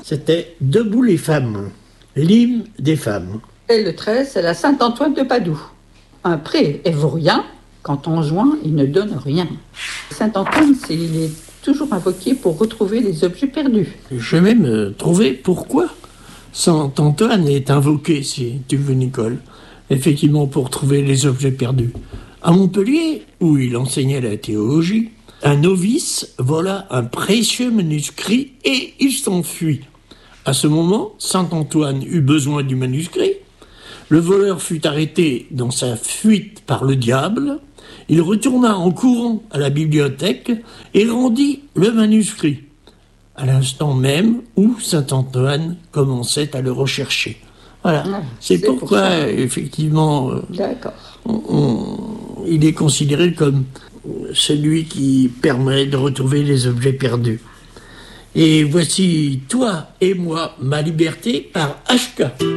C'était Debout les femmes, l'hymne des femmes. Et le 13, c'est la Saint-Antoine de Padoue. Un pré est vaut rien, quand on joint, il ne donne rien. Saint-Antoine, il est toujours invoqué pour retrouver les objets perdus. Je vais même trouver pourquoi Saint-Antoine est invoqué, si tu veux, Nicole. Effectivement, pour trouver les objets perdus. À Montpellier, où il enseignait la théologie, un novice vola un précieux manuscrit et il s'enfuit. À ce moment, Saint-Antoine eut besoin du manuscrit. Le voleur fut arrêté dans sa fuite par le diable. Il retourna en courant à la bibliothèque et rendit le manuscrit, à l'instant même où Saint-Antoine commençait à le rechercher. Voilà, c'est pourquoi, effectivement, il est considéré comme celui qui permet de retrouver les objets perdus. Et voici Toi et moi, ma liberté par H.K.